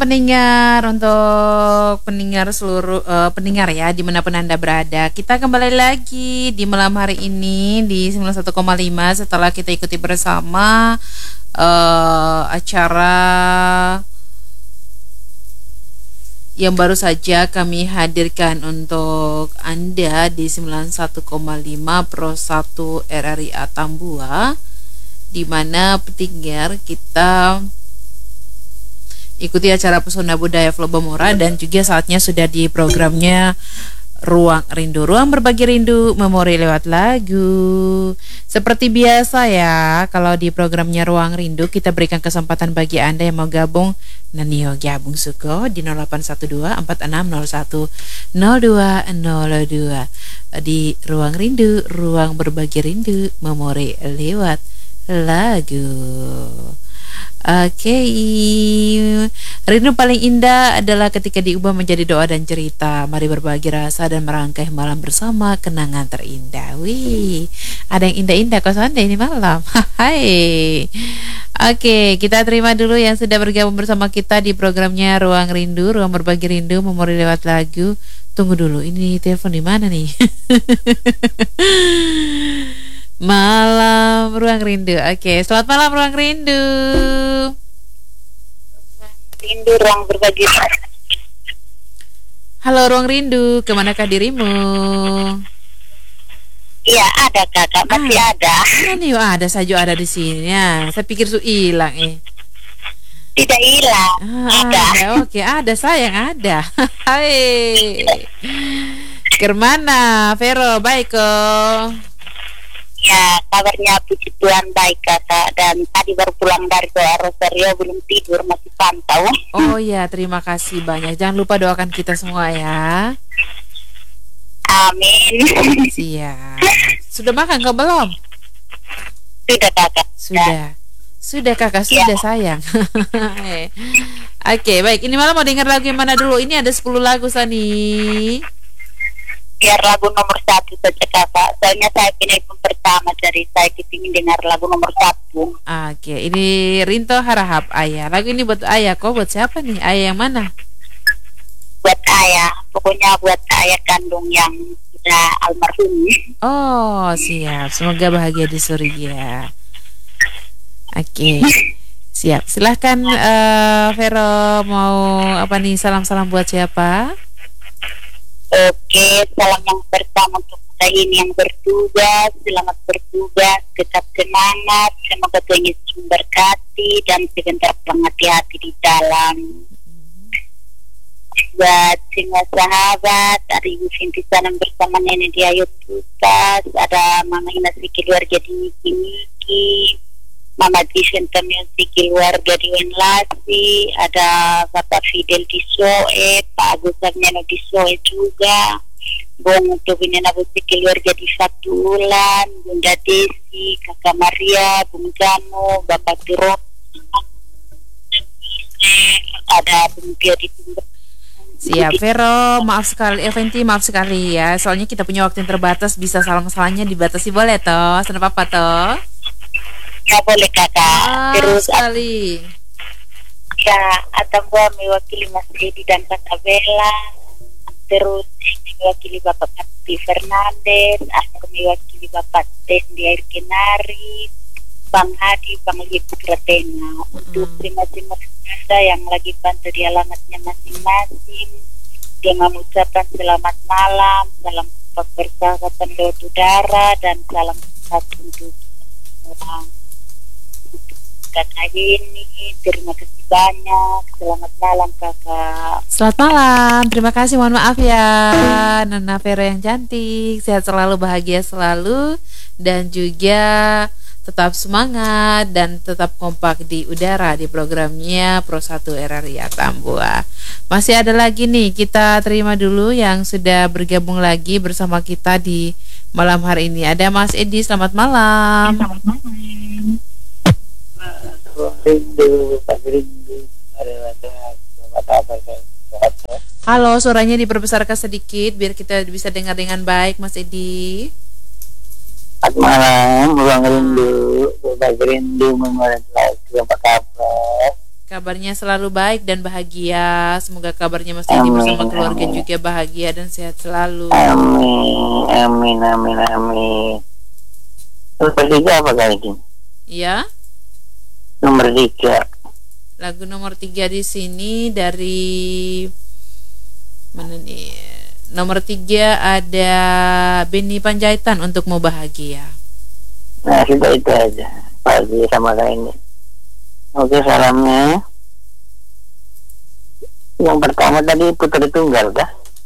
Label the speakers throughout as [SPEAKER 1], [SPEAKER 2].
[SPEAKER 1] pendengar, untuk pendengar seluruh pendengar ya dimanapun Anda berada. Kita kembali lagi di malam hari ini di 91,5 setelah kita ikuti bersama acara yang baru saja kami hadirkan untuk Anda di 91,5 Pro 1 RRI Atambua, di mana pendengar kita ikuti acara Pesona Budaya Flobomora, dan juga saatnya sudah di programnya Ruang Rindu, ruang berbagi rindu, memori lewat lagu. Seperti biasa ya, kalau di programnya Ruang Rindu kita berikan kesempatan bagi Anda yang mau gabung, Nanio gabung suko di 0812 4601 0202 di Ruang Rindu, ruang berbagi rindu, memori lewat lagu. Oke, rindu paling indah adalah ketika diubah menjadi doa dan cerita. Mari berbagi rasa dan merangkai malam bersama kenangan terindah. Wih, ada yang indah-indah kos Anda ini malam. Hai. Oke, kita terima dulu yang sudah bergabung bersama kita di programnya Ruang Rindu, ruang berbagi rindu, memori lewat lagu. Tunggu dulu, ini telepon di mana nih? Malam Ruang Rindu. Oke, selamat malam Ruang Rindu.
[SPEAKER 2] Rindu ruang berbagi.
[SPEAKER 1] Halo Ruang Rindu, kemanakah dirimu?
[SPEAKER 2] Iya, ada kakak, masih ada.
[SPEAKER 1] Nih, ada saja ada di sini ya. Saya pikir su hilang
[SPEAKER 2] Tidak hilang. Ada.
[SPEAKER 1] Oke, ada sayang, ada. Hai. Kemana, Vero? Baik kok.
[SPEAKER 2] Ya, kabarnya puji Tuhan baik kakak. Dan tadi baru pulang dari doa Rosario, belum tidur, masih pantau.
[SPEAKER 1] Oh ya, terima kasih banyak. Jangan lupa doakan kita semua ya.
[SPEAKER 2] Amin.
[SPEAKER 1] Siap. Sudah makan kau belum?
[SPEAKER 2] Sudah kakak.
[SPEAKER 1] Sudah kakak, sudah sayang. Oke, baik. Ini malam mau dengar lagu yang mana dulu? Ini ada 10 lagu Sani.
[SPEAKER 2] Biar lagu nomor 1 saja kakak. Soalnya saya pilih pun pertama, dari saya kepingin dengar lagu nomor 1.
[SPEAKER 1] Oke, ini Rinto Harahap Ayah. Lagu ini buat Ayah. Kok buat siapa nih? Ayah yang mana?
[SPEAKER 2] Buat ayah. Pokoknya buat ayah kandung yang sudah almarhum.
[SPEAKER 1] Oh, siap. Semoga bahagia di surga. Oke. Siap. Silahkan Vero, mau apa nih, salam-salam buat siapa?
[SPEAKER 2] Oke, salam yang pertama untuk kita ini yang bertugas. Selamat bertugas, tetap semangat. Semoga Tuhan Yesus memberkati dan sebentar hati-hati di dalam. Buat semua sahabat, ada Ibu Finti Sanam bersama Nenek di Ayu Tugas, ada Mama Inasi keluarga di Miki, Mama Diventa Music keluarga di Wenlasi, ada Bapak Fidel di Soe, Pak Agus Arneno di Soe juga, Bung Tobina Nabusi keluarga di Fatulan, Bunda Desi, Kakak Maria, Bung Jamo, Bapak Tiro, ada Bung Pio di Tumber.
[SPEAKER 1] Siap Vero, maaf sekali Eventi, maaf sekali ya, soalnya kita punya waktu yang terbatas, bisa salam-salamnya dibatasi, boleh toh? Senang apa toh?
[SPEAKER 2] Ya boleh kakak. Terus
[SPEAKER 1] sekali.
[SPEAKER 2] Ya, Atambua mewakili Mas Dedi dan Kakak Bella. Terus mewakili Bapak Kapti Fernandes, Anur mewakili Bapak Tendi Air Kenari, Bang Hadi, Bang Lipu Kratena. Untuk terima-terima yang lagi bantu di alamatnya masing-masing, dengan ucapan selamat malam, salam persahabatan lewat udara, dan salam sehat untuk orang. Kakak ini, terima kasih banyak. Selamat malam kakak.
[SPEAKER 1] Selamat malam, terima kasih. Mohon maaf ya Nona Vero yang cantik, sehat selalu, bahagia selalu, dan juga tetap semangat dan tetap kompak di udara di programnya Pro 1 RRI Atambua. Masih ada lagi nih, kita terima dulu yang sudah bergabung lagi bersama kita di malam hari ini. Ada Mas Edi, selamat malam.
[SPEAKER 2] Selamat malam.
[SPEAKER 1] Halo, suaranya diperbesarkan sedikit biar kita bisa dengar dengan baik, Mas Edi.
[SPEAKER 3] Selamat malam, Ruang Rindu, berbagi rindu, memori lagu, apa kabar?
[SPEAKER 1] Kabarnya selalu baik dan bahagia. Semoga kabarnya Mas Edi bersama keluarga
[SPEAKER 3] amin.
[SPEAKER 1] juga bahagia dan sehat selalu.
[SPEAKER 3] Amin. Nomor 3 apa kali ini?
[SPEAKER 1] Ya,
[SPEAKER 3] Nomor 3.
[SPEAKER 1] lagu nomor 3 di sini dari mana nih? Nomor 3 ada Benny Panjaitan, Untukmu Bahagia.
[SPEAKER 3] Nah, sudah itu aja. Pagi sama kayak ini. Oke, salamnya. Yang pertama tadi Putri Tunggal kah?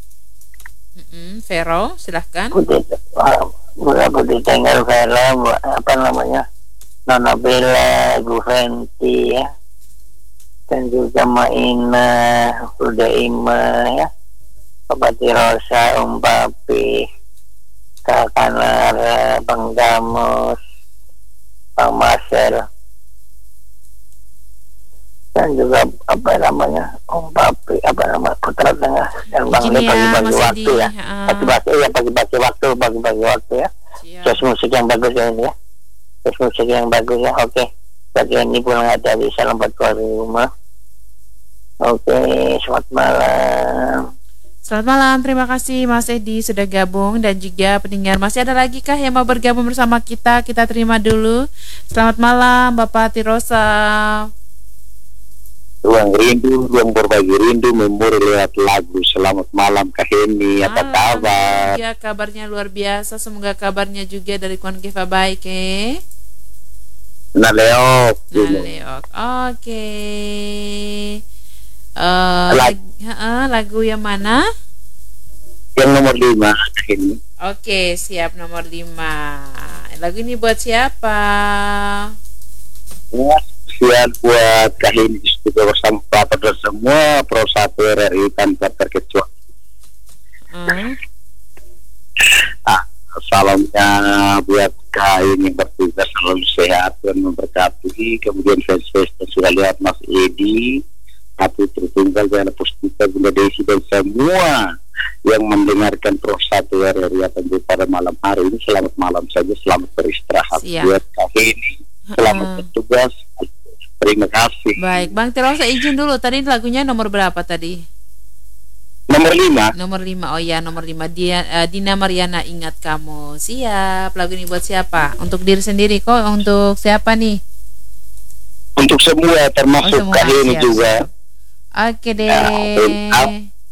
[SPEAKER 1] Vero, silahkan.
[SPEAKER 3] Putri Tunggal Vera, apa namanya? Nona Bella, Bu Fenty ya. Dan juga Maina, Uda Ima ya. Papati Rosa, Papi, Kakak Nara, Bang Damus, Bang Marcel, dan juga apa namanya Papi, apa nama Putra Tengah, dan Bang
[SPEAKER 1] Begini
[SPEAKER 3] Lee
[SPEAKER 1] ya,
[SPEAKER 3] bagi-bagi
[SPEAKER 1] Mas
[SPEAKER 3] waktu
[SPEAKER 1] Edi.
[SPEAKER 3] ya, bagi-bagi waktu ya.
[SPEAKER 1] Siap.
[SPEAKER 3] Terus musik yang bagus ya ini ya, terus musik yang bagus ya. Oke, bagi ini pulang aja di salam buat keluarga rumah. Oke, selamat malam.
[SPEAKER 1] Selamat malam, terima kasih Mas Edi sudah gabung dan juga pendengar. Masih ada lagi kah yang mau bergabung bersama kita? Kita terima dulu. Selamat malam Bapak Tirosa.
[SPEAKER 4] Ruang rindu, ruang berbagi rindu, memori lewat lagu. Selamat malam Kak Heni, apa kabar?
[SPEAKER 1] Ya, kabarnya luar biasa. Semoga kabarnya juga dari Kuan Kifa baik
[SPEAKER 4] Nah Leo,
[SPEAKER 1] Leok. Oke. Lagu yang mana?
[SPEAKER 4] yang nomor 5 Kak Heni.
[SPEAKER 1] Oke, siap, nomor 5. Lagu ini buat siapa?
[SPEAKER 4] Ya, spesial buat Kak Heni di studio bersama Papa dan semua Pro 1 RRI tanpa terkecuali. Salamnya buat Kak Heni yang bertugas selalu sehat dan memberkati. Kemudian fans-fans yang sudah lihat Mas Edi, Putri Tunggal, Jana Pustika, Bunda Desi, dan semua yang mendengarkan Pro 1 RRI tentu pada malam hari ini. Selamat malam saja, selamat beristirahat.
[SPEAKER 1] Siap.
[SPEAKER 4] Buat Kak Heni, selamat bertugas. Terima kasih.
[SPEAKER 1] Baik, Bang Tirosa izin dulu. Tadi lagunya nomor berapa tadi?
[SPEAKER 4] Nomor 5.
[SPEAKER 1] Nomor 5. Oh ya, nomor 5. Dina Mariana, Ingat Kamu. Siap. Lagu ini buat siapa? Untuk diri sendiri kok. Untuk siapa nih?
[SPEAKER 4] Untuk semua, termasuk
[SPEAKER 1] semua.
[SPEAKER 4] Kak Heni
[SPEAKER 1] Siap,
[SPEAKER 4] juga.
[SPEAKER 1] siap. Oke deh.
[SPEAKER 4] Ya,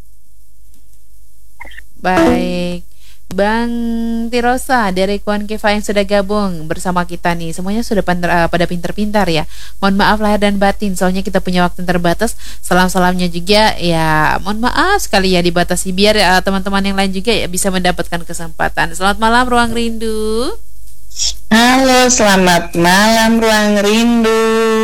[SPEAKER 1] Baik, Bang Tirosa dari Kuan Kifa yang sudah gabung bersama kita nih. Semuanya sudah pada pintar-pintar ya. Mohon maaf lahir dan batin, soalnya kita punya waktu yang terbatas. Salam-salamnya juga ya, mohon maaf sekali ya dibatasi biar teman-teman yang lain juga ya bisa mendapatkan kesempatan. Selamat malam Ruang Rindu.
[SPEAKER 5] Halo, selamat malam Ruang Rindu.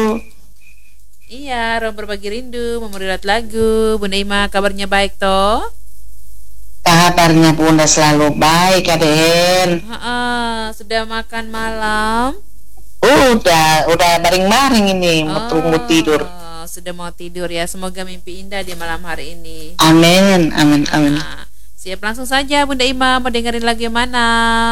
[SPEAKER 1] Iya, Ruang Berbagi Rindu, memorilat lagu. Bunda Ima, kabarnya baik toh?
[SPEAKER 5] Kabarnya Bunda selalu baik, Aden.
[SPEAKER 1] Sudah makan malam?
[SPEAKER 5] Udah baring-baring ini, mau tidur.
[SPEAKER 1] Sudah mau tidur ya. Semoga mimpi indah di malam hari ini.
[SPEAKER 5] Amin.
[SPEAKER 1] Siap, langsung saja Bunda Ima, mau dengerin lagu yang mana?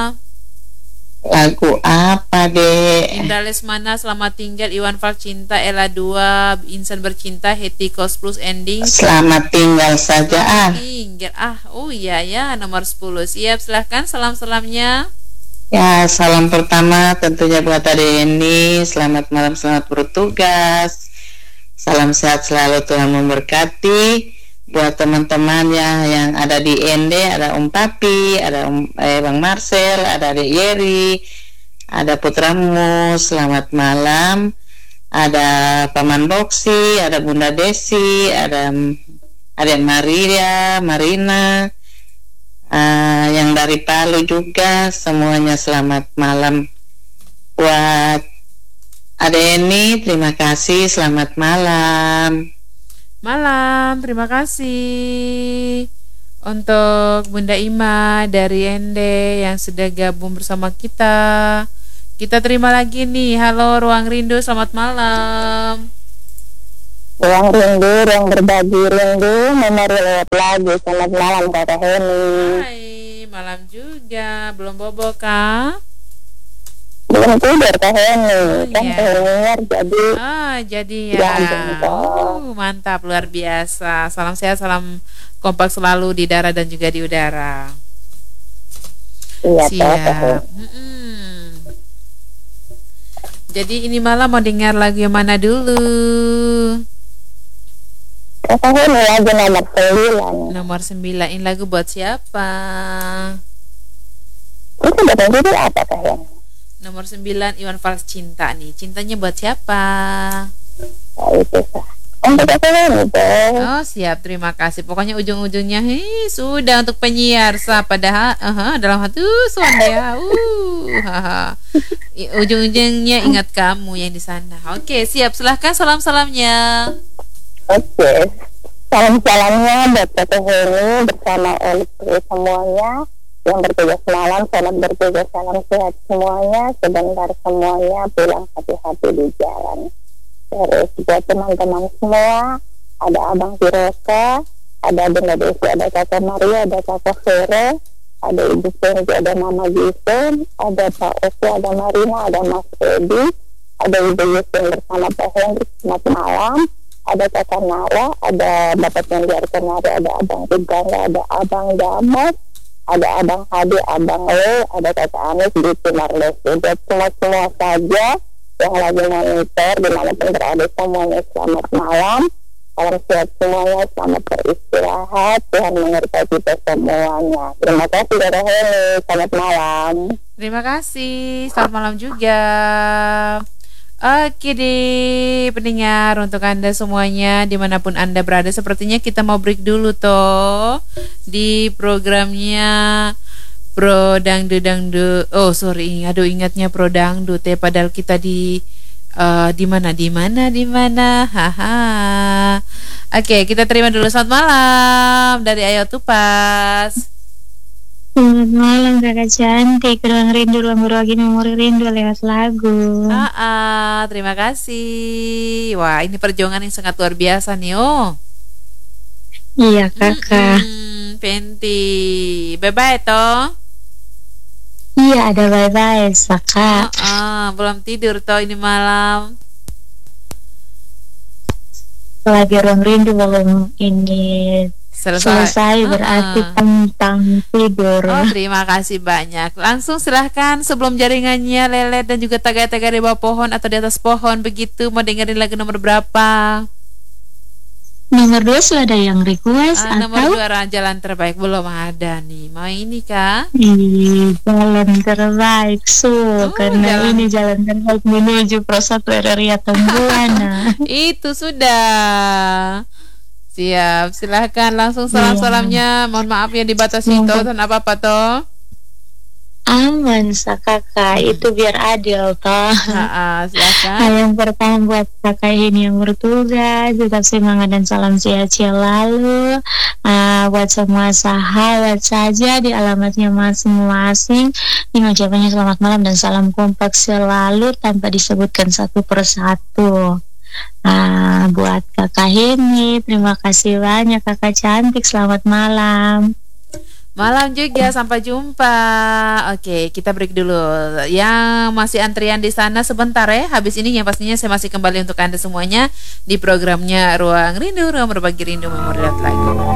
[SPEAKER 5] Lagu apa, Dek?
[SPEAKER 1] Indra Lesmana, Selamat Tinggal, Iwan Fals Cinta, Ella 2, Insan Bercinta, Heti Kos Plus Ending.
[SPEAKER 5] Selamat tinggal saja.
[SPEAKER 1] Tinggal. Oh iya ya, nomor 10. Siap, silahkan salam-salamnya.
[SPEAKER 5] Ya, salam pertama tentunya buat Ade ini. Selamat malam, selamat bertugas. Salam sehat selalu, Tuhan memberkati. Buat teman-teman yang ada di ND, ada Om Papi, ada Bang Marcel, ada Adek Yeri, ada putramu, selamat malam. Ada Paman Boksi, ada Bunda Desi, ada Adek Marina, yang dari Palu juga, semuanya selamat malam. Buat Adek Eni, terima kasih, selamat malam.
[SPEAKER 1] Malam, terima kasih untuk Bunda Ima dari Ende yang sudah gabung bersama kita. Kita terima lagi nih. Halo Ruang Rindu, selamat malam.
[SPEAKER 3] Ruang rindu, ruang berbagi rindu, memori lewat lagu. Selamat malam Kakak Heni.
[SPEAKER 1] Hai, malam juga. Belum bobo kah?
[SPEAKER 2] belum tidur Kak Heni, kan
[SPEAKER 1] iya.
[SPEAKER 2] dengar jadi
[SPEAKER 1] Jadi ya.
[SPEAKER 2] jantung kok.
[SPEAKER 1] Mantap, luar biasa. Salam sehat, salam kompak selalu di darat dan juga di udara.
[SPEAKER 2] Iya toh Kak Heni.
[SPEAKER 1] Siap. Jadi ini malam mau dengar lagu yang mana dulu?
[SPEAKER 2] Kak Heni lagi nomor 9.
[SPEAKER 1] Nomor 9. Ini lagu buat siapa?
[SPEAKER 2] Itu betul judul apa Kak Heni?
[SPEAKER 1] Nomor 9 Iwan Fals Cinta nih. Cintanya buat siapa?
[SPEAKER 2] Oh, itu Kak. Untuk Kak Heni deh.
[SPEAKER 1] Oh siap, terima kasih. Pokoknya ujung-ujungnya sudah untuk penyiar sah padahal dalam hati Sondia. Ujung-ujungnya ingat kamu yang di sana. Oke, siap. Silahkan salam-salamnya.
[SPEAKER 2] Oke. Salam-salamnya buat Kak Heni bersama Oleh semuanya yang bertugas malam, selamat bertugas, salam sehat semuanya, sebentar semuanya pulang hati-hati di jalan. Terus buat teman-teman semua, ada Abang Hiroka, ada Bunda Desi, ada Kakak Maria, ada Kakak Vero, ada Ibu Senji, ada Mama Jason, ada Pak Oki, ada Marina, ada Mas Edi, ada Ibu Yusin bersama Pak Hendrik, selamat malam. Ada Kakak Nara, ada Bapak Tendiar Kenari, ada Abang Tegangga, ada Abang Damas, ada Abang Hadi, Abang Le, ada Kakak Anis, Gitu Marles, buat semua saja yang lagi monitor dimanapun berada semuanya selamat malam, salam sehat semuanya, selamat beristirahat, Tuhan menyertai kita semuanya. Terima kasih Kak Heni, selamat malam.
[SPEAKER 1] Terima kasih. Selamat malam juga. Oke deh pendengar, untuk Anda semuanya dimanapun Anda berada, sepertinya kita mau break dulu toh di programnya Pro Dangdu. Oh sorry, aduh ingatnya Pro Dangdu teh, padahal kita di mana. Haha. Oke, kita terima dulu. Selamat malam dari Ayo Tupas.
[SPEAKER 6] Selamat malam kakak cantik, ruang rindu lagi memori rindu lewat lagu.
[SPEAKER 1] Terima kasih. Wah, ini perjuangan yang sangat luar biasa nih. Oh.
[SPEAKER 6] Iya kakak.
[SPEAKER 1] Penti. Bye-bye toh.
[SPEAKER 6] Iya ada bye-bye kakak.
[SPEAKER 1] Belum tidur toh ini malam.
[SPEAKER 6] Lagi ruang rindu belum ini selesai berarti tentang tidur.
[SPEAKER 1] Oh terima kasih banyak. Langsung silahkan sebelum jaringannya lelet dan juga taga-taga di bawah pohon atau di atas pohon begitu. Mau dengerin lagu nomor berapa?
[SPEAKER 6] Nomor 2 sudah ada yang request
[SPEAKER 1] nomor
[SPEAKER 6] atau
[SPEAKER 1] 2 jalan terbaik belum ada nih. Mau ini kah?
[SPEAKER 6] jalan terbaik karena ini jalan terbaik menuju Pro 1 RRI Tangguana.
[SPEAKER 1] Itu sudah. Siap, silahkan langsung salam-salamnya. Mohon maaf ya dibatasi toh dan apa-apa toh.
[SPEAKER 6] Aman kakak, itu biar adil toh.
[SPEAKER 1] Silakan.
[SPEAKER 6] Yang pertama buat kakak ini yang bertugas, tetap semangat dan salam sehat selalu. Buat semua sahabat saja di alamatnya masing-masing, ini ucapannya selamat malam dan salam kompak selalu tanpa disebutkan satu persatu. Buat kakak Heni, terima kasih banyak kakak cantik, selamat malam.
[SPEAKER 1] Malam juga, sampai jumpa. Oke, kita break dulu. Yang masih antrian di sana sebentar ya. Habis ini yang pastinya saya masih kembali untuk Anda semuanya di programnya Ruang Rindu, Ruang Berbagi Rindu Memori Lagu.